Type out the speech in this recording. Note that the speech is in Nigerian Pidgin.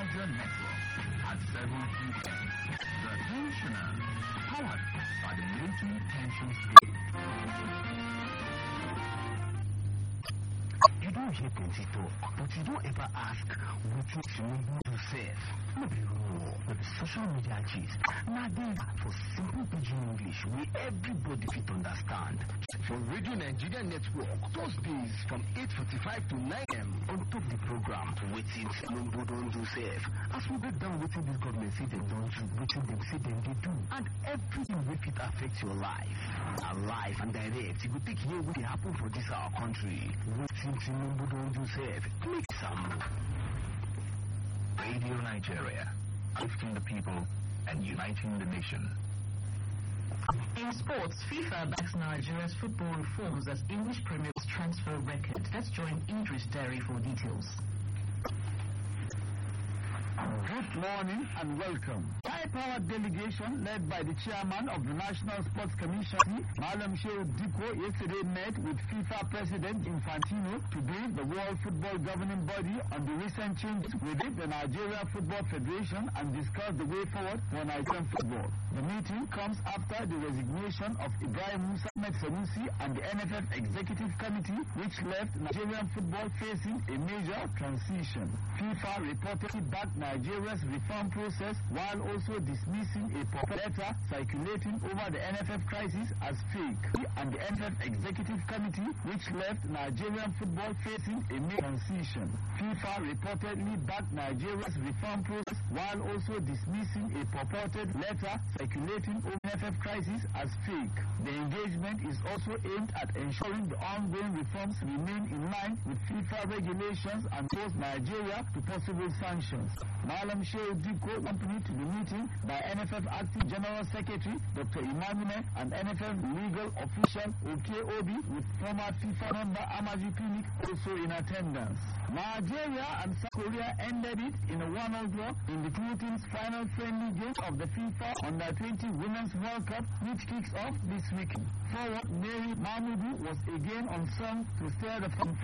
Niger Network at 7 p.m. The Pensioner, powered by the Military Pensions Bill. You don't hear plenty talk, but you don't ever ask what you do safe. No be rule, no be social media gist. Now they for simple pidgin English where everybody fit understand. For Radio Nigeria Network, Thursdays from 8:45 to 9 a.m. on top the program, waiting Tinubu don't do safe. As we break down waiting this government say they don't do, waiting them say them they do, and everything will fit affect your life. Alive and direct, you could take here what happen for this our country. Waiting Tinubu don't do safe. Make some. Radio Nigeria, lifting the people and uniting the nation. In sports, FIFA backs Nigeria's football reforms as English Premier League's transfer record. Let's join Idris Derry for details. Good morning and welcome. High-powered delegation led by the chairman of the National Sports Commission, Malam Shehu Diko, yesterday met with FIFA President Infantino to brief the World Football Governing Body on the recent changes within the Nigeria Football Federation and discuss the way forward for Nigerian football. The meeting comes after the resignation of Ibrahim Musa Sanusi and the NFF Executive Committee, which left Nigerian football facing a major transition. FIFA reportedly backed Nigeria's reform process while also dismissing a letter circulating over the NFF crisis as fake. And the NFF Executive Committee, which left Nigerian football facing a major transition. FIFA reportedly backed Nigeria's reform process while also dismissing a purported letter circulating over the NFF crisis as fake. The engagement is also aimed at ensuring the ongoing reforms remain in line with FIFA regulations and force Nigeria to possible sanctions. Malam Shehu Diko accompanied to the meeting by NFF Acting General Secretary Dr. Imamine and NFF Legal Official Oke Obi, with former FIFA member Amaji Pinnick also in attendance. Nigeria and South Korea ended it in a 1-0 draw in the two teams' final friendly game of the FIFA Under-20 Women's World Cup, which kicks off this weekend. Forward Mary Mahmoudou was again on song to steer the